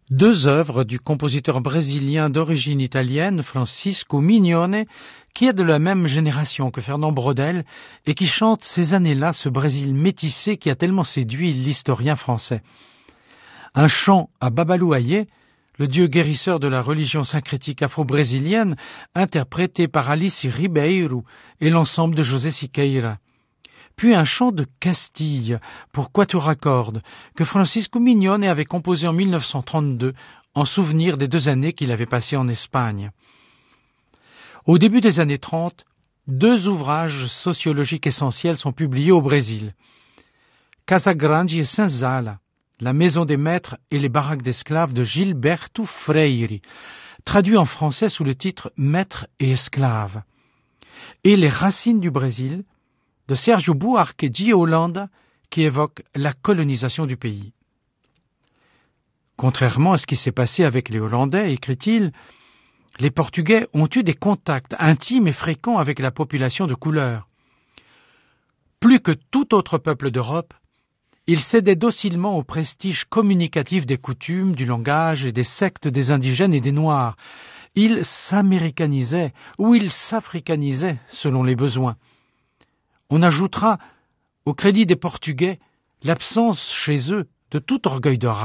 Deux œuvres du compositeur brésilien d'origine italienne Francisco Mignone, qui est de la même génération que Fernand Braudel et qui chante ces années-là ce Brésil métissé qui a tellement séduit l'historien français. Un chant à Babalouaye, le dieu guérisseur de la religion syncrétique afro-brésilienne, interprété par Alice Ribeiro et l'ensemble de José Siqueira. Puis un chant de Castille pour quatuor à cordes que Francisco Mignone avait composé en 1932 en souvenir des 2 années qu'il avait passées en Espagne. Au début des années 30, 2 ouvrages sociologiques essentiels sont publiés au Brésil. Casa Grande et Senzala, la maison des maîtres et les baraques d'esclaves de Gilberto Freire, traduit en français sous le titre Maîtres et esclaves, et Les racines du Brésil, de Sergio Buarque de Holanda, qui évoque la colonisation du pays. Contrairement à ce qui s'est passé avec les Hollandais, écrit-il, les Portugais ont eu des contacts intimes et fréquents avec la population de couleur. Plus que tout autre peuple d'Europe, ils cédaient docilement au prestige communicatif des coutumes, du langage et des sectes des indigènes et des Noirs. Ils s'américanisaient ou ils s'africanisaient selon les besoins. On ajoutera, au crédit des Portugais, l'absence chez eux de tout orgueil de race.